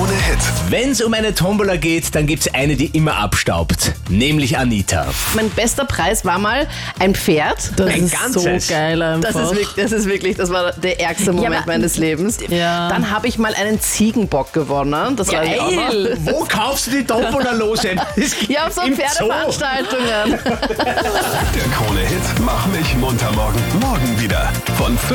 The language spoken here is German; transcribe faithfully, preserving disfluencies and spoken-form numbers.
Krone-Hit. Wenn es um eine Tombola geht, dann gibt's eine, die immer abstaubt. Nämlich Anita. Mein bester Preis war mal ein Pferd. Das Ein ist ganzes? so geil einfach. Das ist, wirklich, das ist wirklich, das war der ärgste Moment aber- meines Lebens. Ja. Dann habe ich mal einen Ziegenbock gewonnen. Das war auch noch. Geil. Wo kaufst du die Tombola-Lose? Ja, auf so Im Zoo. Pferdeveranstaltungen. Der Krone-Hit Mach mich munter morgen. Morgen wieder. Von